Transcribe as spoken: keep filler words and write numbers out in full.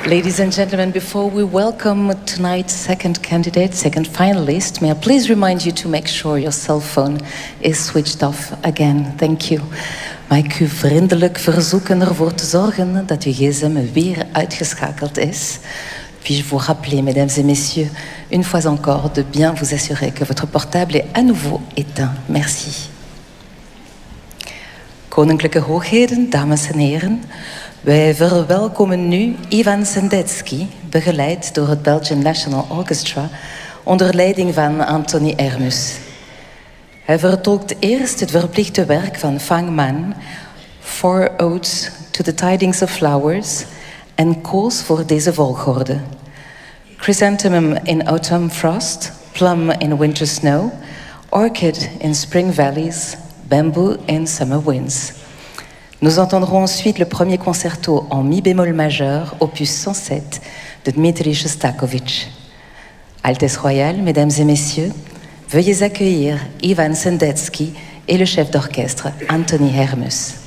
Ladies and gentlemen, before we welcome tonight's second candidate, second finalist, may I please remind you to make sure your cell phone is switched off again. Thank you. Mag ik u vriendelijk verzoeken ervoor te zorgen dat uw gsm weer uitgeschakeld is. Puis-je vous rappeler, mesdames et messieurs, une fois encore, de bien vous assurer que votre portable est à nouveau éteint. Merci. Koninklijke hoogheden, dames en heren, wij verwelkomen nu Ivan Sendetsky, begeleid door het Belgian National Orchestra, onder leiding van Anthony Hermus. Hij vertolkt eerst het verplichte werk van Fang Man, Four Odes to the Tidings of Flowers, en koos voor deze volgorde: Chrysanthemum in Autumn Frost, Plum in Winter Snow, Orchid in Spring Valleys, Bamboo in Summer Winds. Nous entendrons ensuite le premier concerto en mi bémol majeur, opus cent sept, de Dmitri Shostakovich. Altesse royale, mesdames et messieurs, veuillez accueillir Ivan Sendetsky et le chef d'orchestre Anthony Hermus.